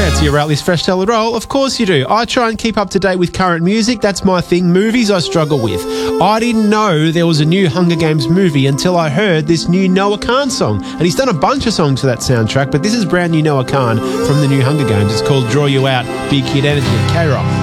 Fancy your Ratley's Fresh Salad Roll? Of course you do. I try and keep up to date with current music. That's my thing. Movies I struggle with. I didn't know there was a new Hunger Games movie until I heard this new Noah Khan song. And he's done a bunch of songs for that soundtrack, but this is brand new Noah Khan from the new Hunger Games. It's called Draw You Out, Big Hit Energy at K-Rock.